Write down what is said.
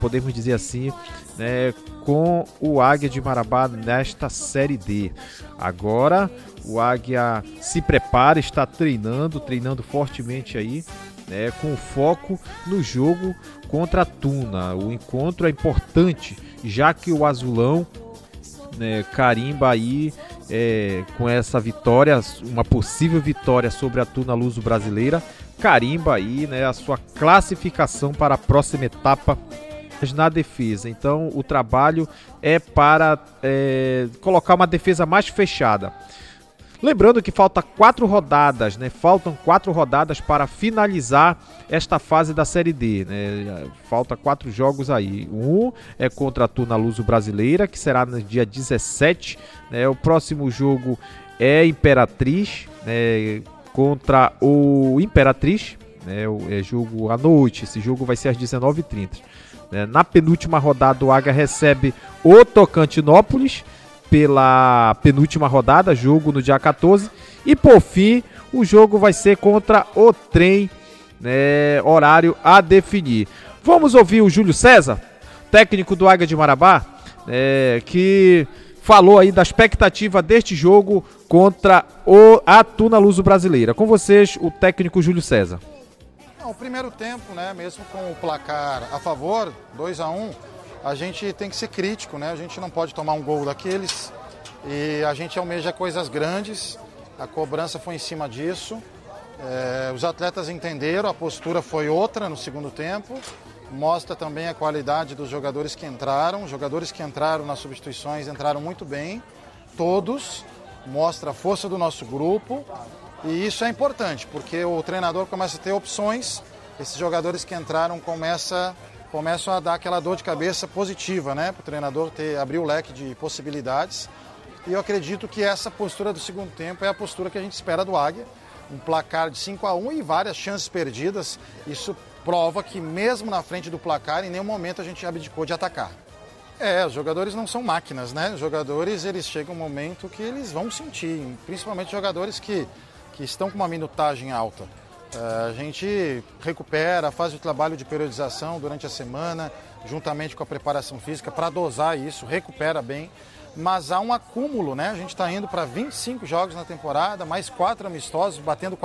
podemos dizer assim, né, com o Águia de Marabá nesta Série D. Agora o Águia se prepara, está treinando fortemente aí, né, com foco no jogo contra a Tuna. O encontro é importante, já que o Azulão, né, carimba aí com essa vitória, uma possível vitória sobre a Tuna Luso Brasileira, carimba aí, né, a sua classificação para a próxima etapa na defesa. Então o trabalho é para colocar uma defesa mais fechada. Lembrando que faltam 4 rodadas, né? Faltam 4 rodadas para finalizar esta fase da Série D, né? Falta 4 jogos aí. Um é contra a Tuna Luso Brasileira, que será no dia 17. Né? O próximo jogo é Imperatriz, né? Contra o Imperatriz. Né? É jogo à noite, esse jogo vai ser às 19h30. Na penúltima rodada, o Águia recebe o Tocantinópolis pela penúltima rodada, jogo no dia 14. E por fim, o jogo vai ser contra o Trem, né, horário a definir. Vamos ouvir o Júlio César, técnico do Águia de Marabá, que falou aí da expectativa deste jogo contra a Tuna Luso Brasileira. Com vocês, o técnico Júlio César. O primeiro tempo, né, mesmo com o placar a favor, 2-1, a gente tem que ser crítico, né? A gente não pode tomar um gol daqueles e a gente almeja coisas grandes. A cobrança foi em cima disso. Os atletas entenderam, a postura foi outra no segundo tempo. Mostra também a qualidade dos jogadores que entraram. Os jogadores que entraram nas substituições entraram muito bem, todos. Mostra a força do nosso grupo. E isso é importante, porque o treinador começa a ter opções, esses jogadores que entraram começam a dar aquela dor de cabeça positiva, né? Para o treinador abrir o leque de possibilidades. E eu acredito que essa postura do segundo tempo é a postura que a gente espera do Águia. Um placar de 5-1 e várias chances perdidas. Isso prova que mesmo na frente do placar, em nenhum momento a gente abdicou de atacar. Os jogadores não são máquinas, né? Os jogadores, eles chegam um momento que eles vão sentir, principalmente jogadores que estão com uma minutagem alta. A gente recupera, faz o trabalho de periodização durante a semana, juntamente com a preparação física, para dosar isso, recupera bem, mas há um acúmulo, né? A gente está indo para 25 jogos na temporada, mais 4 amistosos, batendo